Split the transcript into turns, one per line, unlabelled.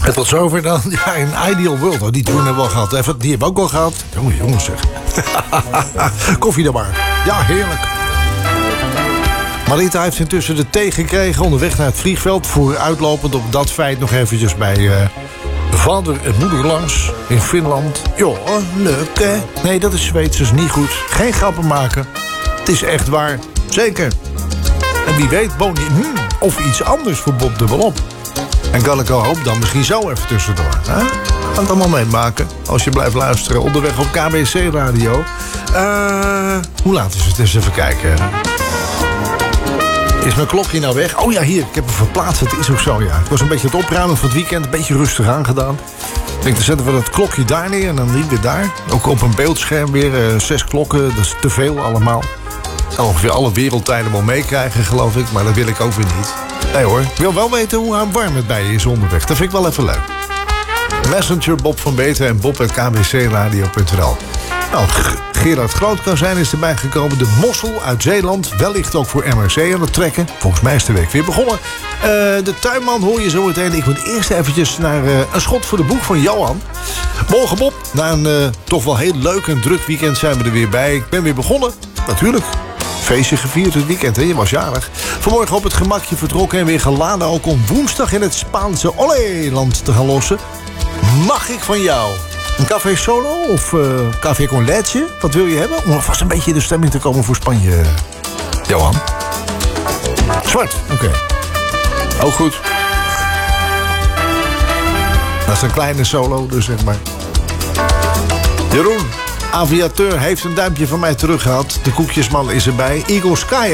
En tot zover dan in Ideal World. Oh, die toen hebben we al gehad. Even, die hebben we ook al gehad. Jongens zeg. Koffie dan maar. Ja, heerlijk. Marita heeft intussen de thee gekregen onderweg naar het vliegveld. Vooruitlopend op dat feit nog eventjes bij vader en moeder langs in Finland. Joh, leuk hè? Nee, dat is Zweeds, dus niet goed. Geen grappen maken. Het is echt waar. Zeker. En wie weet woon je of iets anders voor Bob dubbelop. En kan ik al hoop dan misschien zo even tussendoor. Hè? Kan het allemaal meemaken als je blijft luisteren onderweg op KBC Radio. Hoe laat is het? Eens even kijken. Is mijn klokje nou weg? Oh ja, hier, ik heb hem verplaatst. Het is ook zo, ja. Ik was een beetje het opruimen van het weekend. Een beetje rustig aangedaan. Ik denk, dan zetten we dat klokje daar neer en dan niet weer daar. Ook op een beeldscherm weer 6 klokken. Dat is te veel allemaal. Ik kan ongeveer alle wereldtijden wel meekrijgen, geloof ik. Maar dat wil ik ook weer niet. Nee hoor, ik wil wel weten hoe warm het bij je is onderweg. Dat vind ik wel even leuk. Messenger Bob van Beter en bob@kbcradio.nl. Nou, Gerard Grootkozijn is erbij gekomen. De mossel uit Zeeland. Wellicht ook voor MRC aan het trekken. Volgens mij is de week weer begonnen. De tuinman hoor je zo meteen. Ik moet eerst eventjes naar een schot voor de boeg van Johan. Morgen Bob. Na een toch wel heel leuk en druk weekend zijn we er weer bij. Ik ben weer begonnen. Natuurlijk. Feestje gevierd het weekend, hè? Je was jarig. Vanmorgen op het gemakje vertrokken en weer geladen ook om woensdag in het Spaanse Olé-land te gaan lossen. Mag ik van jou een café solo of café con leche? Wat wil je hebben? Om alvast een beetje in de stemming te komen voor Spanje, Johan. Zwart, oké. Ook goed. Dat is een kleine solo, dus zeg maar. Jeroen, aviateur, heeft een duimpje van mij teruggehad. De koekjesman is erbij. Eagle Sky